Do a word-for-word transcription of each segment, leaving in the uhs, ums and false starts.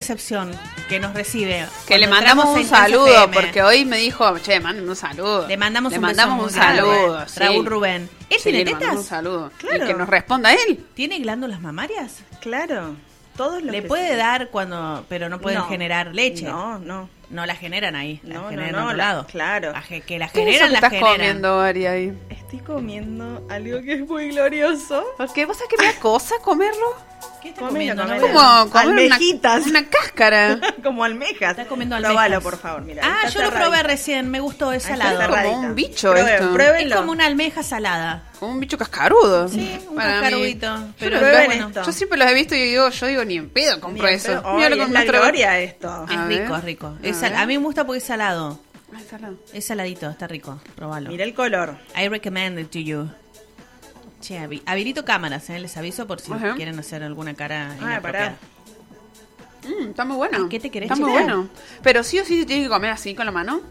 recepción que nos recibe. Que le mandamos un saludo, porque hoy me dijo, che, mándame un saludo. Le mandamos le un, mandamos beso un saludo. sí. Raúl Rubén. ¿Él sí, tiene le tetas? Un saludo. Claro. Y que nos responda él. ¿Tiene glándulas mamarias? Claro. Todos los Le que puede se... dar cuando, pero no pueden no, generar leche. No, no. No la generan ahí, la no, generan no, en no, otro la, lado. Claro. La, que la ¿Qué generan, es eso que la estás generan. comiendo, Ari, ahí? Estoy comiendo algo que es muy glorioso. Porque vos sabés que me da cosa comerlo. ¿Qué está Comelo, comiendo? comelo. No Como comer Almejitas. Una, una cáscara. Como almejas. Está comiendo almejas. Probalo, por favor. Mira, Ah, está yo lo probé cerradita. recién, me gustó, es Ahí está salado. cerradita. Como un bicho Prueben, esto. Es Pruébenlo. como una almeja salada. Como un bicho cascarudo. Sí, un Para mí. cascarudito. Pero Prueben bueno, esto. Yo siempre los he visto y digo, yo digo, ni en pedo compro Ni en eso. pedo. Míralo Ay, con es la nuestro- gloria esto. es A rico, ver. es rico. A Es sal- ver. a mí me gusta porque es salado. Ay, salado. Es saladito, está rico. Probalo. Mira el color. I recommend it to you. Che, habi- habilito cámaras, ¿eh? Les aviso por si Ajá. quieren hacer alguna cara Ah, inapropiada. pará. Mm, está muy bueno. ¿Qué te querés Está muy checar? bueno. Pero sí o sí se tiene que comer así con la mano.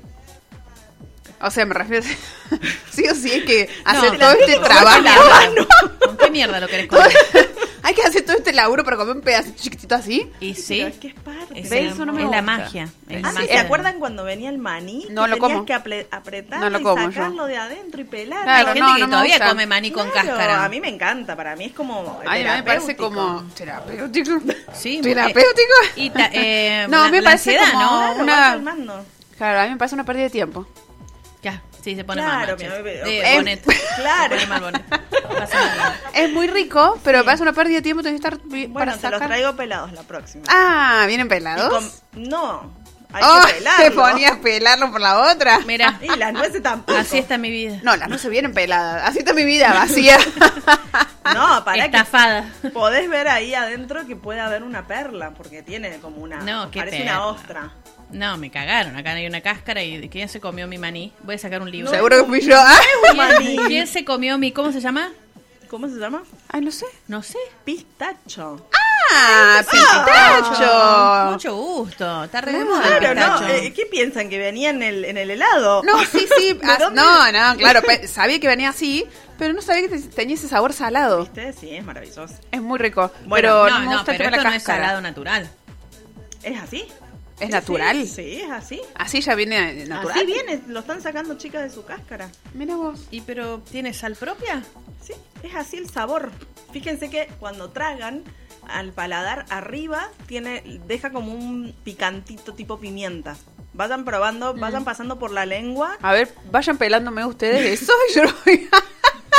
O sea, me refiero. Sí o sí hay que hacer No, todo la- este con trabajo. qué mierda. ¿Con qué mierda lo querés comer? Hay que hacer todo este laburo para comer un pedacito chiquitito así. Y sí, Pero es que es parte. es, ¿Ves? el- Eso no me es la gusta. magia. Es la Ah, ¿sí? magia. ¿Se acuerdan cuando venía el maní? No que lo tenías como. que apre- apretarlo No lo y como yo. sacarlo de adentro y pelarlo? Claro, Hay gente no, que no me todavía gusta. come maní con Claro, cáscara. a mí me encanta, para mí es como Ay, a mí me parece terapéutico. como terapéutico. Sí, ¿Terapéutico? Y ta- eh, No, la- me la parece ansiedad, como- ¿no? Claro, una- va calmando. Claro, a mí me parece una pérdida de tiempo. Ya, sí, se pone Claro, mal. mi- Maches. mi- Eh, eh, bonet. claro. Se pone mal bonet. Pasa nada. Es muy rico, pero me parece una pérdida de tiempo. Tenés que estar vi- Bueno, para te los sacar. traigo pelados la próxima. Ah, ¿vienen Y pelados? con- No, hay Oh, que pelarlo. te ponías a pelarlo por la otra. Mira, Y las nueces tampoco. así está mi vida. No, las no se vienen peladas. Así está mi vida vacía. No, para Estafada. que podés ver ahí adentro que puede haber una perla, porque tiene como una... No, qué parece perla. una ostra. No, me cagaron. Acá hay una cáscara y ¿quién se comió mi maní? Voy a sacar un libro. Seguro que fui yo. Ah. ¿Quién, quién se comió mi... ¿Cómo se llama? ¿Cómo se llama? Ay, no sé. No sé. Pistacho. Ah, pistacho. Mucho gusto. Está re de Claro, moda el Claro, ¿no? pistacho. Eh, ¿Qué piensan? ¿Que venía en el, en el helado? No, sí, sí. ¿De ah, dónde? no, no, claro. pe- Sabía que venía así, pero no sabía que te- tenía ese sabor salado. ¿Viste? Sí, es maravilloso. Es muy rico. Bueno, pero no, no, me no, gusta el pero tema de esto la no es cáscara. salado natural. ¿Es así? ¿Es Sí, natural? Sí, sí, es así. Así ya viene natural. Así viene, lo están sacando chicas de su cáscara. Mira vos. ¿Y pero tiene sal propia? Sí, es así el sabor. Fíjense que cuando tragan al paladar arriba tiene deja como un picantito tipo pimienta. Vayan probando, Mm. vayan pasando por la lengua. A ver, vayan pelándome ustedes eso y yo lo voy a...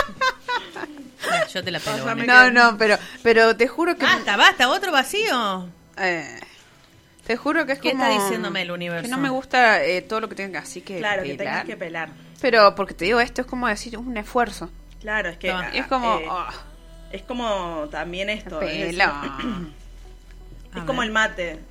No, yo te la pelo. Pásame. Bonet. No, no, pero, pero te juro que... Basta, basta, otro vacío. eh, te juro que es ¿Qué como... está diciéndome el universo? Que no me gusta eh, todo lo que tenga así que Claro, que pelar. tengas que pelar. Pero porque te digo, esto es como decir un esfuerzo. Claro, es que No, ah, es como... eh, oh, es como también esto. Es, pelo. es A como ver. el mate.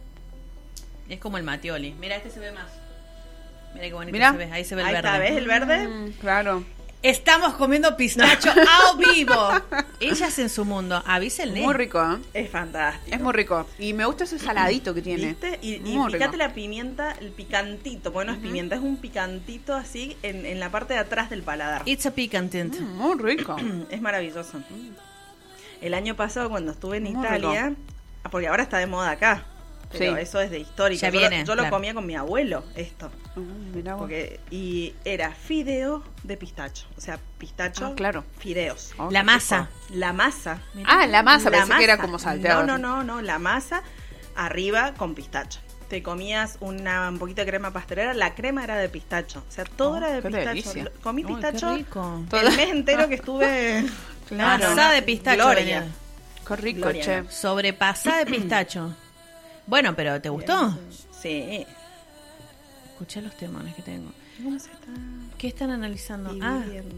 Es como el matioli. Mira, este se ve más. Mira qué bonito Mira. se ve. Ahí se ve el Ahí verde. está, ¿ves el verde? Mm, claro. Estamos comiendo pistacho a vivo. Ellas en su mundo. Avísenle. Muy rico, ¿eh? Es fantástico. Es muy rico. Y me gusta ese saladito que tiene. ¿Viste? Y, y Muy fíjate rico. la pimienta, el picantito. Bueno, no es pimienta, es un picantito así en, en la parte de atrás del paladar. It's a picantent. Mm, muy rico. Es maravilloso. El año pasado cuando estuve en Muy Italia, ah, porque ahora está de moda acá, pero Sí. eso es de histórico. Ya yo viene, lo, yo lo claro. comía con mi abuelo, esto. Mm, mirá vos. Porque, y era fideo de pistacho. O sea, pistacho, Ah, claro. fideos. Oh, La qué masa. La masa. Ah, la masa, La pensé que era masa. como salteado. No, no, no, no, la masa arriba con pistacho. Te comías una, un poquito de crema pastelera, la crema era de pistacho. O sea, todo Oh, era de qué pistacho. delicia. Lo- Comí Ay, qué pistacho rico. el mes entero que estuve. Claro. Pasada de pistacho. Gloria. venía. Qué rico, Gloria. che. Sobrepasada de pistacho. Bueno, pero ¿te gustó? Sí. Escuché los temones que tengo. ¿Cómo se está ¿Qué están analizando? Ah, dividiendo?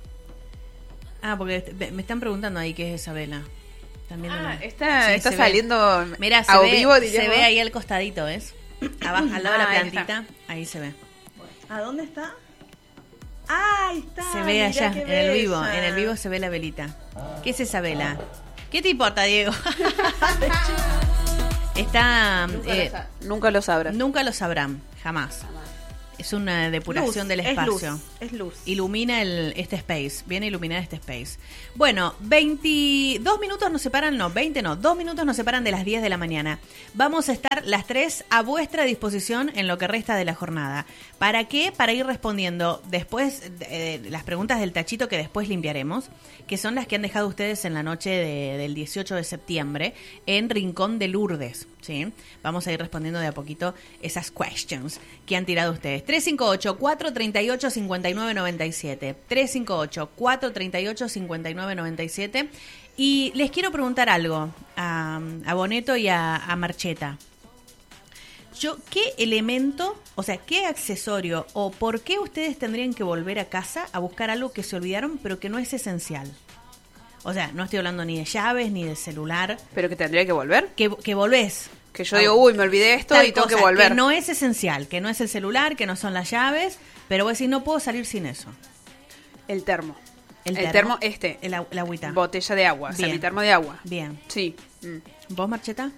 ah, porque me me están preguntando ahí qué es esa vela. También Ah, una- está, Sí, está se ve. saliendo Mira, se, a ve, vivo, se diríamos. ve ahí al costadito, ¿ves? Abajo, al lado de Ah, la ahí está. plantita, ahí se ve. ¿A dónde está? Ah, ahí está. Se ve mirá allá, qué en el vivo. bella. En el vivo se ve la velita. ¿Qué es esa vela? ¿Qué te importa, Diego? Está... Nunca, eh, lo sa- nunca lo sabrás. nunca lo sabrán, jamás. Es una depuración Luz, del es espacio. luz, es luz. Ilumina el, este space. Viene a iluminar este space. Bueno, veintidós minutos nos separan, no, veinte no, dos minutos nos separan de las diez de la mañana. Vamos a estar las tres a vuestra disposición en lo que resta de la jornada. ¿Para qué? Para ir respondiendo después eh, las preguntas del tachito que después limpiaremos, que son las que han dejado ustedes en la noche de, del dieciocho de septiembre en Rincón de Lourdes. ¿Sí? Vamos a ir respondiendo de a poquito esas questions que han tirado ustedes. tres cinco ocho, cuatro tres ocho, cinco nueve nueve siete. tres cinco ocho, cuatro tres ocho, cinco nueve nueve siete. Y les quiero preguntar algo a, a Boneto y a, a Marcheta. Yo, ¿qué elemento, o sea, qué accesorio o por qué ustedes tendrían que volver a casa a buscar algo que se olvidaron pero que no es esencial? O sea, no estoy hablando ni de llaves ni de celular. ¿Pero que tendría que volver? Que, que volvés. Que yo digo, uy, me olvidé esto Tal y tengo cosa, que volver. Que no es esencial, que no es el celular, que no son las llaves, pero vos decís, no puedo salir sin eso. El termo. El El termo, termo, este. El, agu- la agüita. Botella de agua, o sea, Bien. mi termo de agua. Bien. Sí. Mm. ¿Vos, Marcheta?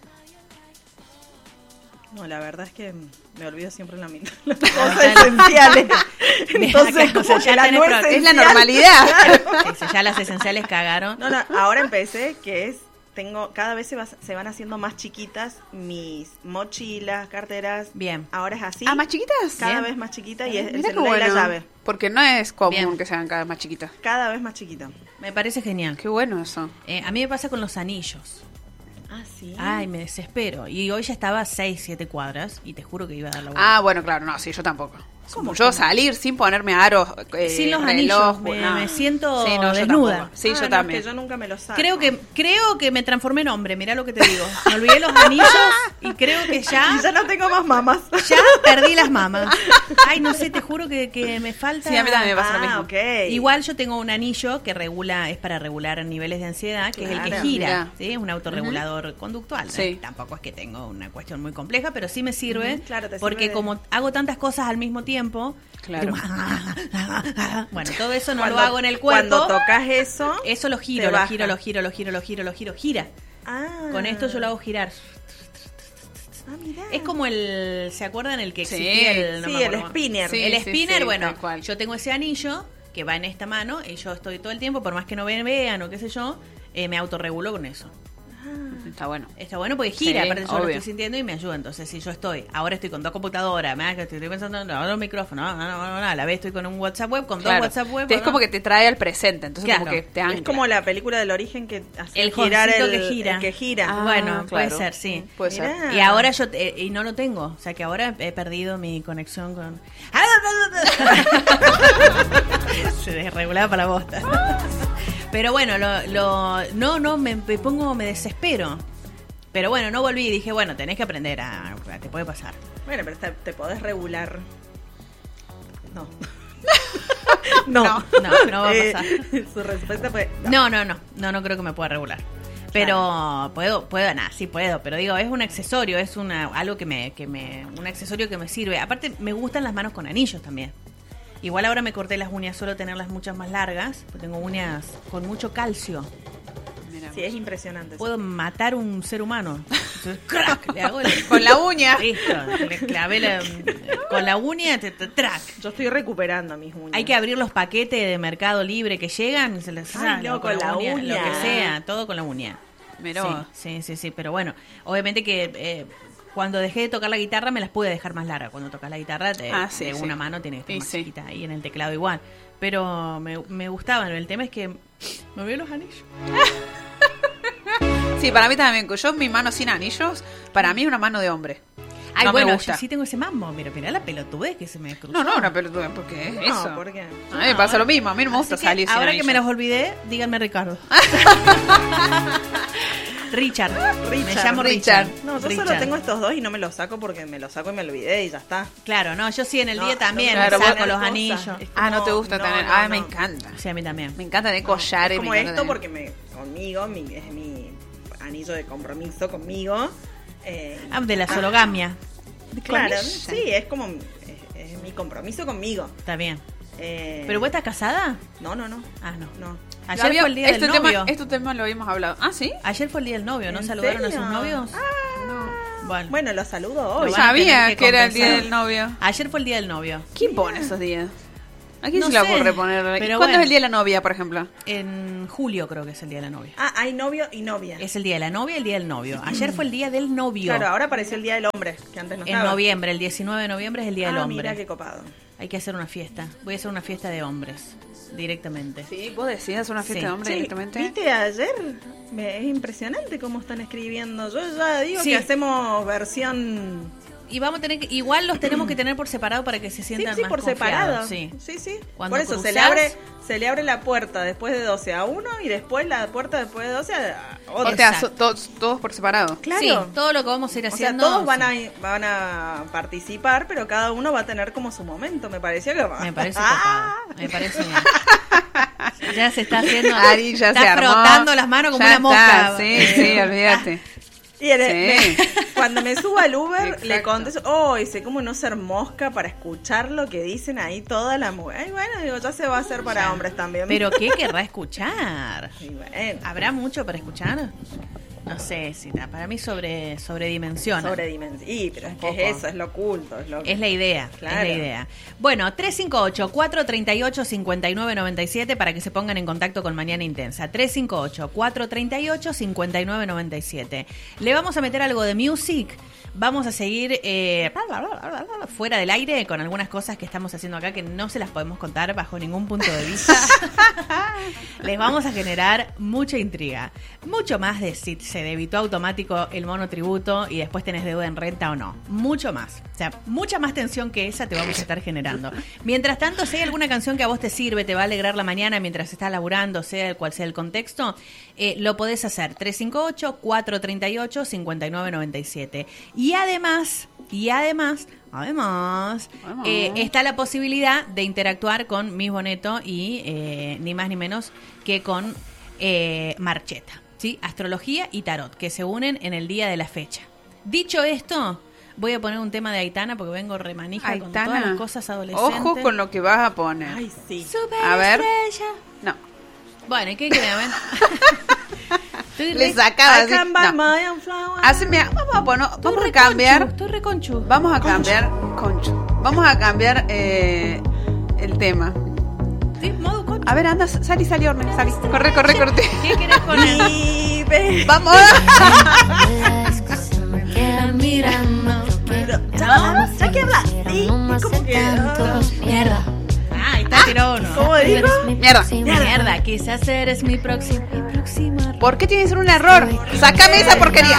No, la verdad es que me olvido siempre la mitad. Las Ah, cosas claro. esenciales. Entonces, Acá, o sea, como ya que la tenés no pro- Es la esencial- normalidad. Dice, ya las esenciales cagaron. No, no, ahora empecé que es, tengo, cada vez se, va- se van haciendo más chiquitas mis mochilas, carteras. Bien. Ahora es así. ¿Ah, más chiquitas? Cada Bien. vez más chiquita y es el Mirá qué celular y la bueno. llave. Porque no es común Bien. que sean cada vez más chiquitas. Cada vez más chiquita. Me parece genial. Qué bueno eso. Eh, a mí me pasa con los anillos. Ah, sí. Ay, me desespero. Y hoy ya estaba a seis, siete cuadras y te juro que iba a dar la vuelta. Ah, bueno, claro, no, sí, yo tampoco. ¿Cómo Yo que no? salir sin ponerme aros, eh, Sin los reloj, anillos, me- no. me siento Sí, no, yo desnuda. tampoco. Sí, Ah, yo no, también. que yo nunca me lo saco. Creo que creo que me transformé en hombre, mirá lo que te digo. Me olvidé los anillos y creo que ya, Y ya no tengo más mamas. ya perdí las mamas. Ay, no sé, te juro que, que me falta... Sí, a mí también me pasa lo Ah, mismo. ok. Igual yo tengo un anillo que regula, es para regular niveles de ansiedad, que es el que Claro. gira, Mirá. ¿sí? Es un autorregulador conductual. Sí. Tampoco es que tengo una cuestión muy compleja, pero sí me sirve, Ujú, claro, te porque sirve de- como hago tantas cosas al mismo tiempo, Claro. bueno, todo eso no Cuando- lo hago en el cuerpo. Cuando tocas eso. Eso lo giro, te lo baja. giro, lo giro, lo giro, lo giro, lo giro, gira. Ah. Con esto yo lo hago girar. Ah, mirá. Es como el, ¿se acuerdan el que Sí, existía? El, no sí, me el acuerdo. spinner. Sí, el sí, spinner, sí, bueno, tal cual. yo tengo ese anillo que va en esta mano y yo estoy todo el tiempo, por más que no me vean o qué sé yo, eh, me autorregulo con eso. Está bueno. Está bueno porque gira, Sí, aparte yo lo obvio. estoy sintiendo y me ayuda. Entonces, si yo estoy, ahora estoy con dos computadoras, me da que estoy pensando, no, no, micrófono, no, no, no, no, a la vez estoy con un WhatsApp web, con Claro. dos WhatsApp web. Te- es ¿no? como que te trae al presente, entonces Claro. como que te ancla. Es como la película del origen que hace El girar jovencito el que gira. el que gira. Ah, Bueno, puede claro. ser, sí. Puede ser. Mirá. Y ahora yo, eh, y no lo tengo, o sea que ahora he perdido mi conexión con... Se desregulaba para la bosta. Pero bueno, lo, lo, no, no, me, me pongo, me desespero. Pero bueno, no volví y dije, bueno, tenés que aprender a... Te puede pasar. Bueno, pero te, te podés regular. No. no. No, no va a Eh, pasar. su respuesta fue. No, no, no, no, no creo que me pueda regular. Pero puedo, puedo, nada, sí puedo, pero digo, es un accesorio, es una algo que me, que me, un accesorio que me sirve. Aparte, me gustan las manos con anillos también. Igual ahora me corté las uñas, suelo tenerlas muchas más largas, porque tengo uñas con mucho calcio. Mira. Sí, es impresionante. Puedo matar un ser humano. Entonces, crack, le hago el- Con la uña. Listo, le clavé la, con la uña, te, te- track. Yo estoy recuperando mis uñas. Hay que abrir los paquetes de Mercado Libre que llegan, se les Ay, saca no, con la uña. lo que sea, todo con la uña. Mirá Sí, vos. sí, sí, sí, pero bueno, obviamente que eh, cuando dejé de tocar la guitarra me las pude dejar más largas. Cuando tocas la guitarra te, Ah, sí, de sí. una mano tiene que estar Sí, más sí. chiquita y en el teclado igual. Pero me, me gustaban, el tema es que me olvidé los anillos. Sí, para mí también. Yo mi mano sin anillos, para mí es una mano de hombre. Ay, No me bueno, gusta. yo sí tengo ese mambo, mira, mira la pelotudez que se me cruzó. No, no, una pelotuda, porque es No, eso. ¿por qué? A mí me pasa lo mismo, a mí no me gusta Así que salir sin ahora que anillos. me los olvidé, díganme Ricardo. Richard. Me Richard, llamo Richard. Richard. No, yo Richard. solo tengo estos dos y no me los saco porque me los saco y me olvidé y ya está. Claro, no, yo sí en el No, día también no me claro, saco tener los cosas. anillos. Es Ah, no te como- gusta no, tener. no, Ah, no. me encanta. Sí, a mí también. Me encanta tener collares. Es como me encanta esto tener- porque me, conmigo, mi, es mi anillo de compromiso conmigo. Eh, Ah, de la sologamia. claro, con ella. sí, es como es, es mi compromiso conmigo. Está bien. Eh, ¿Pero vos estás casada? No, no, no. Ah, no. No. Ayer Había- fue el día este del tema, novio. Este tema lo habíamos hablado. Ah, ¿sí? Ayer fue el día del novio, ¿no ¿En saludaron serio? a sus novios? Ah, Bueno, Bueno, lo saludo Lo hoy. van a tener Sabía que que era el día compensar. del novio. ayer fue el día del novio. ¿Quién pone esos días? ¿A quién No se le sé, ocurre ponerle? pero ¿Cuándo bueno. es el día de la novia, por ejemplo? En julio creo que es el día de la novia. Ah, hay novio y novia. Es el día de la novia y el día del novio. Ayer fue el día del novio. Claro, ahora apareció el Día del Hombre, que antes no En estaba. noviembre, el diecinueve de noviembre es el día del Ah, hombre. mira qué copado. Hay que hacer una fiesta. Voy a hacer una fiesta de hombres directamente. Sí, vos decías una fiesta Sí. de hombre Sí, directamente. ¿viste ayer? Me- es impresionante cómo están escribiendo. Yo ya digo Sí. que hacemos versión... Y vamos a tener que, igual los tenemos que tener por separado para que se Sí, sientan sí, más por confiados. separado. Sí. Sí, sí. Cuando Por eso se cruzás- le abre se le abre la puerta después de doce a uno y después la puerta después de doce a otro. O sea, Exacto. so- todos, todos por separado. Claro. Sí, todo lo que vamos a ir O sea, haciendo. todos van a, van a participar, pero cada uno va a tener como su momento. Me pareció que... Me parece Ah. copado. Me parece bien. Ya se está haciendo. Ari ya está se armó. frotando las manos como Ya una mosca. está, Sí, sí, olvídate. Y en el- Sí. me- cuando me subo al Uber, Exacto. le contesto, oh, y sé cómo no ser mosca para escuchar lo que dicen ahí toda la mujer. Y bueno, digo, ya se va a hacer para hombres también. Pero ¿qué querrá escuchar? Y bueno, ¿Habrá mucho para escuchar? No sé, si para mí sobre sobredimensiona. sobredimensión. Y, pero es que Poco. es eso, es lo oculto. Es, lo... Es la idea, Claro. es la idea. Bueno, tres cinco ocho, cuatro tres ocho, cinco nueve nueve siete para que se pongan en contacto con Mañana Intensa. tres cinco ocho, cuatro tres ocho, cinco nueve nueve siete. Le vamos a meter algo de music. Vamos a seguir eh, fuera del aire con algunas cosas que estamos haciendo acá que no se las podemos contar bajo ningún punto de vista. Les vamos a generar mucha intriga. Mucho más de si se debitó automático el monotributo y después tenés deuda en renta o no. Mucho más. O sea, mucha más tensión que esa te vamos a estar generando. Mientras tanto, si hay alguna canción que a vos te sirve, te va a alegrar la mañana mientras estás laburando, sea el cual sea el contexto, eh, lo podés hacer. tres cinco ocho, cuatro tres ocho, cinco nueve nueve siete. Y además, y además... Además, Además. eh, está la posibilidad de interactuar con Miss Boneto y eh, ni más ni menos que con eh, Marcheta, ¿sí? Astrología y tarot, que se unen en el día de la fecha. Dicho esto, voy a poner un tema de Aitana porque vengo remanija con todas las cosas adolescentes. Ojo con lo que vas a poner. Ay, sí. A ver. Superestrella. No. Bueno, ¿y qué quieren ver? Estoy Le re- sacaba I así. can buy No. my own flower. Haceme, vamos a poner, estoy vamos a re cambiar. conchu, Estoy reconchu. Vamos a cambiar, concho. Vamos a cambiar eh, el tema. Sí, modo conchu. A ver, anda, salí, salí, Orne, salí. Corre, corre, corre. ¿Qué querés poner? Y ve- Vamos. Quedan mirando. Pero, ya, ya que habla así, es como que... ah, Mierda. Ah, ahí está, tiró uno. ¿Cómo dijo? Mierda. Mierda, quizás eres mi próximo, mi próxima. ¿Por qué tiene que ser un error? Sácame esa porquería.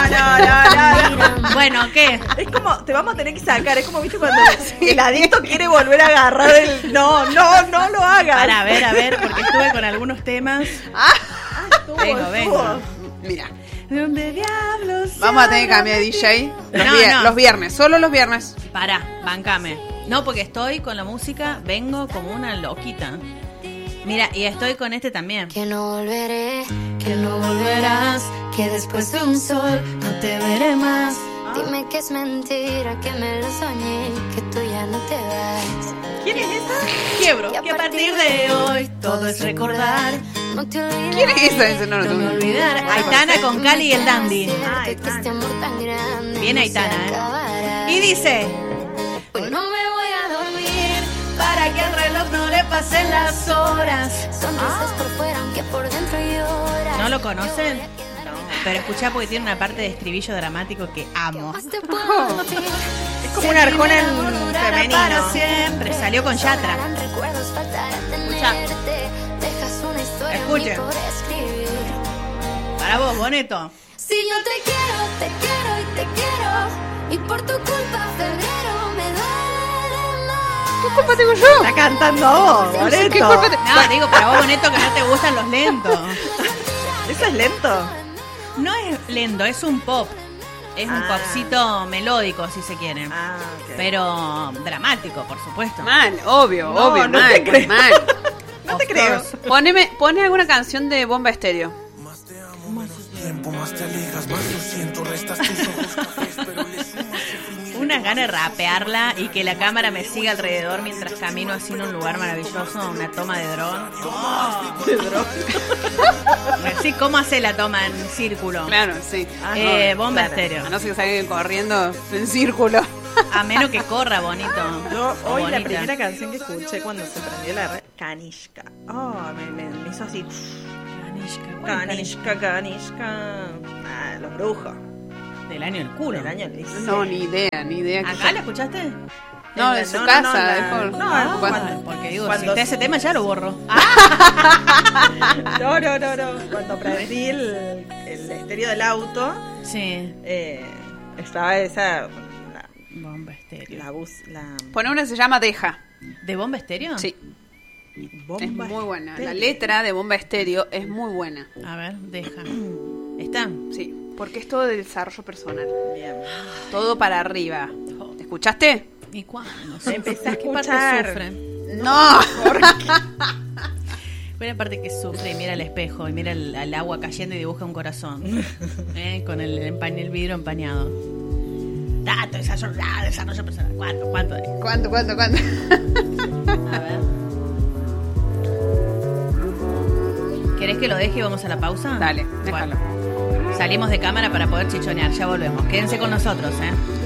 No, no, no, no. Bueno, ¿qué? Es como, te vamos a tener que sacar, es como, viste, cuando el adicto quiere volver a agarrar el... No, no, no lo hagas. Para, a ver, a ver, porque estuve con algunos temas. Estuvo, Vengo, estuvo. vengo. Mira, ¿Dónde diablos? vamos a tener que cambiar de D J los, No, vier- no. los viernes, solo los viernes. Pará, bancame. No, porque estoy con la música, vengo como una loquita. Mira, y estoy con este también. Que no volveré, que no volverás, que después de un sol no te veré más. Dime que es mentira, que me lo soñé, que tú ya no te vas. ¿Quién es esa? Quiebro. Y Que a partir de hoy todo es recordar. No te olvides. ¿Quién es esa? Ese no lo No me tuve. olvidar. Aitana con Cali y el Dandy. Ay, Que este amor tan grande Bien no Aitana, se ¿eh? acabará. Y dice... Hoy no me voy a dormir. Para que al reloj no le pasen las horas. Sonrisas por fuera, aunque por dentro lloras. ¿No lo conocen? Pero escuchá porque tiene una parte de estribillo dramático que amo. Más te puedo decir. Es como un arjona en Para femenino. siempre. Salió con Yatra. Sobrarán recuerdos, faltará Escucha. tenerte. Dejas una historia Escuchen. muy por escribir. Para vos, Boneto. Si yo te quiero, te quiero y te quiero. Y por tu culpa febrero me duele más. ¿Qué culpa tengo yo? Está cantando a vos, ¿Qué Boneto. culpa te- No, digo para vos, Boneto, que no te gustan los lentos. ¿Eso es lento? No es lento, es un pop. Es un Ah. popcito melódico, si se quiere. Ah, ok. Pero dramático, por supuesto. Mal, obvio, No, obvio, no mal, te creo. mal. No te Of creo. course. Poneme, pone alguna canción de Bomba Estéreo. Tiempo más te alejas, más lo siento, restas tus ojos cafés, pero le sumas sufrimiento. Una unas ganas de rapearla y que la cámara me siga alrededor mientras camino así en un lugar maravilloso, una toma de dron. Oh. De dron. Sí, ¿cómo hace la toma en círculo? Claro, sí. Ah, Eh, no, bomba claro. estéreo. A no ser que salgan corriendo en círculo. A menos que corra bonito. Yo O hoy la bonita. primera canción que escuché cuando se prendió la red, Kanishka. Oh, me, me, me hizo así. Kanishka. Bueno, Kanishka, Kanishka. Ah, los brujos. del año el culo. Del año dieciséis. No, ni idea, ni idea. que ¿Acá la escuchaste? No, en su casa, la- es por- no, Ah, cuando- porque digo, cuando- si está ese tema ya lo borro. No, no, no, no. Cuando prendí el, el estéreo del auto, Sí. eh, estaba esa. La, Bomba estéreo. la bus. La Pone una que se llama Deja. ¿De bomba estéreo? Sí, bomba es muy buena. La estéreo. letra de Bomba Estéreo es muy buena. A ver, deja. ¿Está? Sí, porque es todo de desarrollo personal. Bien. Todo para arriba. ¿Escuchaste? ¿Y cuándo? Empecé a ¿Qué parte escuchar. sufre? No. Buena parte que sufre y mira al espejo y mira el, al agua cayendo y dibuja un corazón. ¿Eh? Con el, empañ- el vidrio empañado. Dato, desarrollo, ah, desarrollo personal. ¿Cuánto? ¿Cuánto? ¿Cuánto, cuánto, cuánto? A ver. ¿Querés que lo deje y vamos a la pausa? Dale, déjalo. Bueno, salimos de cámara para poder chichonear. Ya volvemos. Quédense con nosotros, ¿eh?